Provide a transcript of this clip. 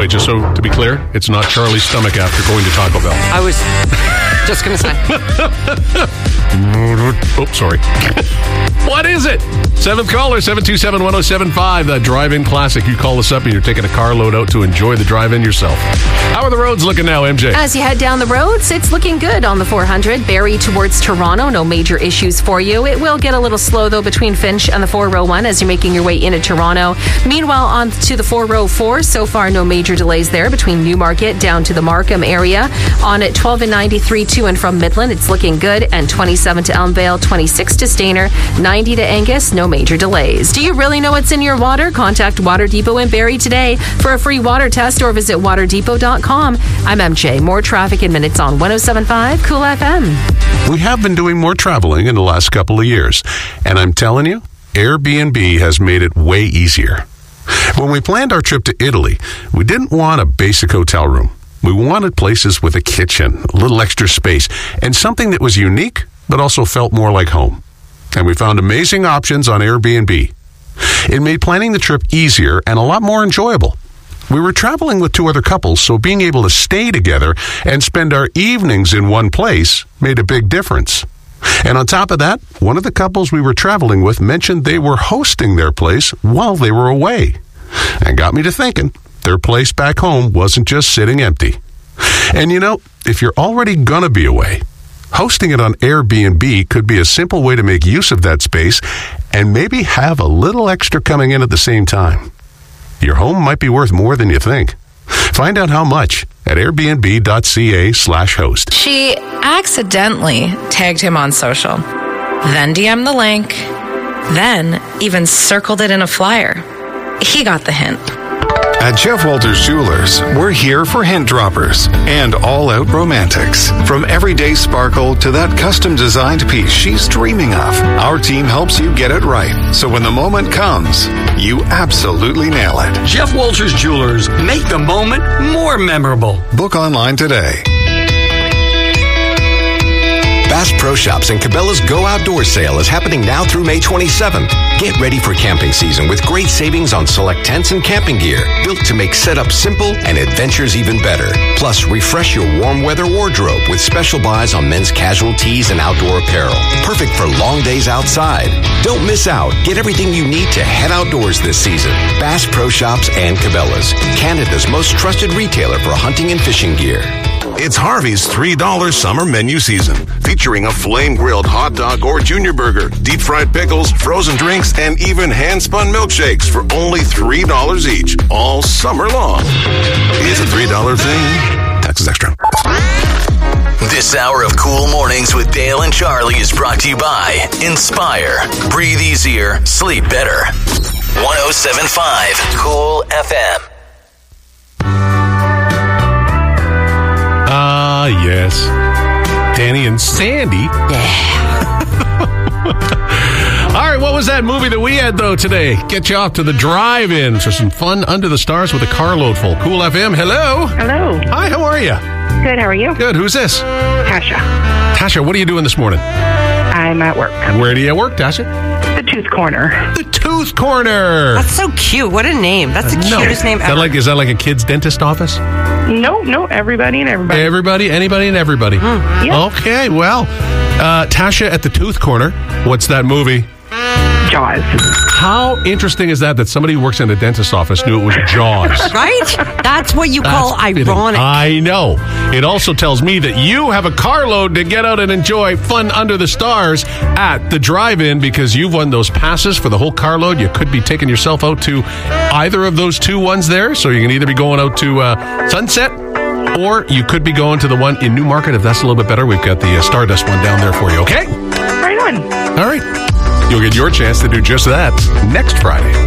way, just so to be clear, it's not Charlie's stomach after going to Taco Bell. I was just going to say. Oh, sorry. What is it? 7th caller, 727-1075, the Drive-In Classic. You call us up and you're taking a carload out to enjoy the drive-in yourself. How are the roads looking now, MJ? As you head down the roads, it's looking good on the 400. Barrie towards Toronto, no major issues for you. It will get a little slow, though, between Finch and the 401 as you're making your way into Toronto. Meanwhile, on to the 404, so far no major delays there between Newmarket down to the Markham area. On at 12 and 93 to and from Midland, it's looking good. And 27 to Elmvale, 26 to Stayner, 90 to Angus, no major delays. Do you really know what's in your water? Contact Water Depot in Barrie today for a free water test or visit waterdepot.com. I'm MJ. More traffic in minutes on 107.5 Cool FM. We have been doing more traveling in the last couple of years, and I'm telling you, Airbnb has made it way easier. When we planned our trip to Italy, we didn't want a basic hotel room. We wanted places with a kitchen, a little extra space, and something that was unique, but also felt more like home. And we found amazing options on Airbnb. It made planning the trip easier and a lot more enjoyable. We were traveling with two other couples, so being able to stay together and spend our evenings in one place made a big difference. And on top of that, one of the couples we were traveling with mentioned they were hosting their place while they were away. And got me to thinking, their place back home wasn't just sitting empty. And you know, if you're already gonna be away, hosting it on Airbnb could be a simple way to make use of that space and maybe have a little extra coming in at the same time. Your home might be worth more than you think. Find out how much at airbnb.ca/host. She accidentally tagged him on social, then DM'd the link, then even circled it in a flyer. He got the hint. At Jeff Walters Jewelers, we're here for hint droppers and all-out romantics. From everyday sparkle to that custom-designed piece she's dreaming of, our team helps you get it right. So when the moment comes, you absolutely nail it. Jeff Walters Jewelers, make the moment more memorable. Book online today. Bass Pro Shops and Cabela's Go Outdoors sale is happening now through May 27th. Get ready for camping season with great savings on select tents and camping gear, built to make setup simple and adventures even better. Plus, refresh your warm weather wardrobe with special buys on men's casual tees and outdoor apparel. Perfect for long days outside. Don't miss out. Get everything you need to head outdoors this season. Bass Pro Shops and Cabela's, Canada's most trusted retailer for hunting and fishing gear. It's Harvey's $3 summer menu season, featuring a flame-grilled hot dog or junior burger, deep-fried pickles, frozen drinks, and even hand-spun milkshakes for only $3 each, all summer long. It's a $3 thing. Taxes extra. This hour of Cool Mornings with Dale and Charlie is brought to you by Inspire. Breathe easier, sleep better. 107.5 Cool FM. Yes. Danny and Sandy. Yeah. All right, what was that movie that we had, though, today? Get you off to the drive-in for some fun under the stars with a carload full. Cool FM, hello. Hello. Hi, how are you? Good, how are you? Good, who's this? Tasha. Tasha, what are you doing this morning? I'm at work. Where do you work, Tasha? The Tooth Corner. The Tooth Corner. That's so cute. What a name. That's the cutest name ever. Is that like a kid's dentist office? No, everybody and everybody. Everybody, anybody, and everybody. Yeah. Okay, well, Tasha at the Tooth Corner. What's that movie? Jaws. How interesting is that somebody who works in a dentist's office knew it was Jaws? Right? That's what you call ironic. I know. It also tells me that you have a carload to get out and enjoy fun under the stars at the drive-in because you've won those passes for the whole carload. You could be taking yourself out to either of those two ones there. So you can either be going out to Sunset or you could be going to the one in Newmarket. If that's a little bit better, we've got the Stardust one down there for you, okay? Right on. All right. You'll get your chance to do just that next Friday.